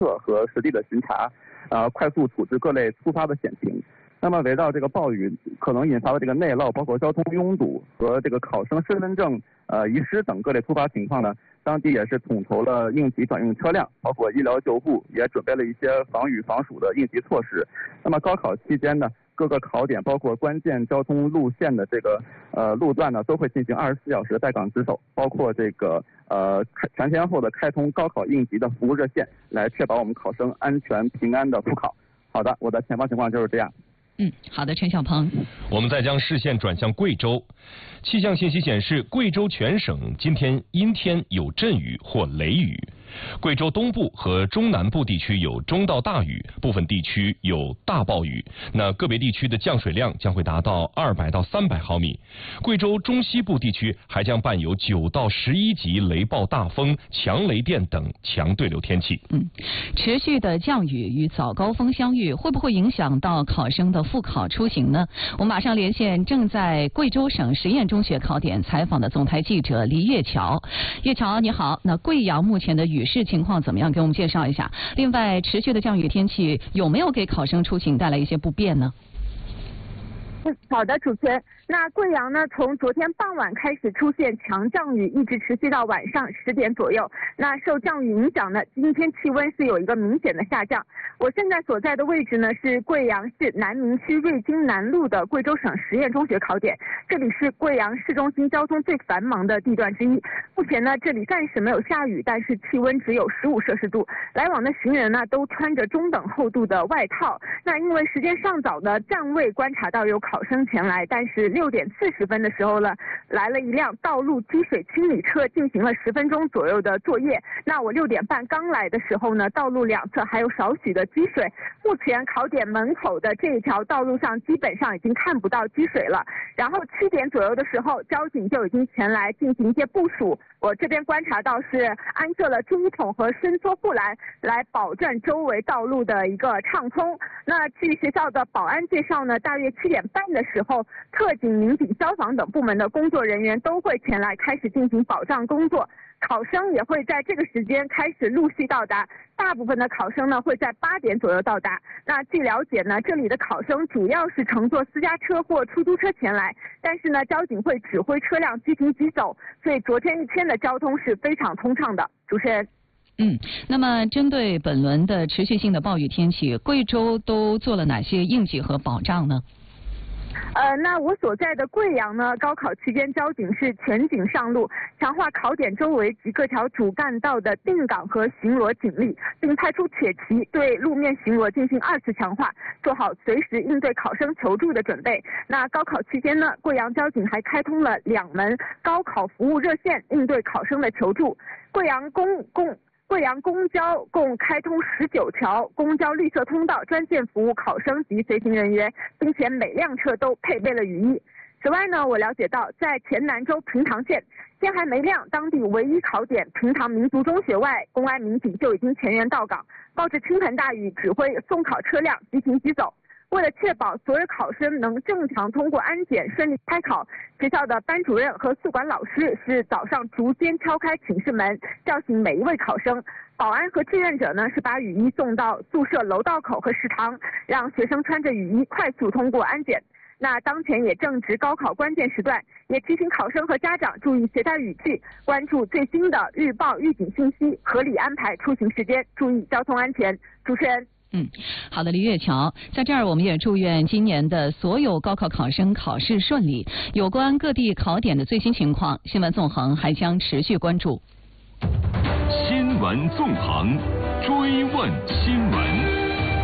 测和实地的巡查，快速处置各类突发的险情。那么围绕这个暴雨可能引发的这个内涝，包括交通拥堵和这个考生身份证遗失等各类突发情况呢，当地也是统筹了应急转运车辆，包括医疗救护，也准备了一些防雨防暑的应急措施。那么高考期间呢，各个考点包括关键交通路线的这个路段呢，都会进行24小时的在岗值守，包括这个全天候的开通高考应急的服务热线，来确保我们考生安全平安的复考。好的，我的前方情况就是这样。 好的，陈小鹏。 我们再将视线转向贵州，气象信息显示，贵州全省今天阴天有阵雨或雷雨。贵州东部和中南部地区有中到大雨，部分地区有大暴雨。那个别地区的降水量将会达到200到300毫米。贵州中西部地区还将伴有9到11级雷暴大风、强雷电等强对流天气。 持续的降雨与早高峰相遇，会不会影响到考生的复考出行呢？我们马上连线正在贵州省实验中学考点采访的总台记者黎月桥。月桥你好，那贵阳目前的雨势情况怎么样？给我们介绍一下。另外，持续的降雨天气有没有给考生出行带来一些不便呢？ 好的，主持人。那贵阳呢，从昨天傍晚开始出现强降雨，一直持续到晚上10点左右。那受降雨影响呢，今天气温是有一个明显的下降。我现在所在的位置呢是贵阳市南明区瑞金南路的贵州省实验中学考点，这里是贵阳市中心交通最繁忙的地段之一。目前呢，这里暂时没有下雨，但是气温只有15摄氏度，来往的行人呢都穿着中等厚度的外套。那因为时间尚早呢，暂未观察到有考生前来，但是6点40分的时候呢，来了一辆道路积水清理车，进行了10分钟左右的作业。那我6点半刚来的时候呢，道路两侧还有少许的积水。目前考点门口的这一条道路上基本上已经看不到积水了。然后7点左右的时候，交警就已经前来进行一些部署。我这边观察到是安设了注意筒和伸缩护栏，来保证周围道路的一个畅通。那据学校的保安介绍呢，大约7点半的时候，特警、民警、消防等部门的工作人员都会前来开始进行保障工作。考生也会在这个时间开始陆续到达，大部分的考生呢会在8点左右到达。那据了解呢，这里的考生主要是乘坐私家车或出租车前来，但是呢，交警会指挥车辆即停即走，所以昨天一天的交通是非常通畅的。主持人。 那么针对本轮的持续性的暴雨天气，贵州都做了哪些应急和保障呢？ 那我所在的贵阳呢，高考期间交警是全警上路，强化考点周围及各条主干道的定岗和巡逻警力，并派出铁骑对路面巡逻进行2次强化，做好随时应对考生求助的准备。那高考期间呢，贵阳交警还开通了2门高考服务热线，应对考生的求助。贵阳公交共开通19条公交绿色通道，专线服务考生及随行人员，并且每辆车都配备了雨衣。此外呢，我了解到，在黔南州平塘县天还没亮，当地唯一考点平塘民族中学外，公安民警就已经全员到岗，冒着倾盆大雨指挥送考车辆即行即走。为了确保所有考生能正常通过安检顺利开考，学校的班主任和宿管老师是早上逐间敲开寝室门，叫醒每一位考生。保安和志愿者呢是把雨衣送到宿舍楼道口和食堂，让学生穿着雨衣快速通过安检。那当前也正值高考关键时段，也提醒考生和家长注意携带雨具，关注最新的预报预警信息，合理安排出行时间，注意交通安全。主持人。 好的，黎月桥，在这儿我们也祝愿今年的所有高考考生考试顺利。有关各地考点的最新情况，新闻纵横还将持续关注。 新闻纵横，追问新闻。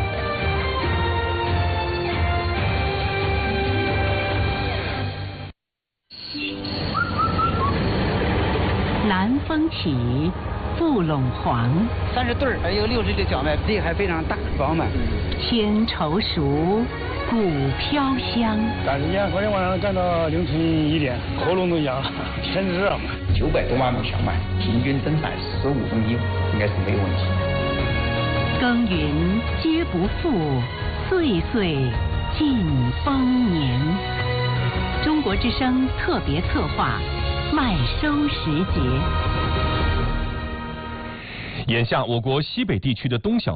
南风起，雾陇黄 ，30对儿，还有60的小麦，地还非常大，饱满。 天稠熟，谷飘香。 赶时间，昨天晚上干到凌晨1点，喉咙都哑了，天热嘛。 900多万亩小麦，平均增产15公斤，应该是没有问题。 耕耘皆不负，岁岁尽丰年。中国之声特别策划，麦收时节。 眼下，我国西北地区的冬晓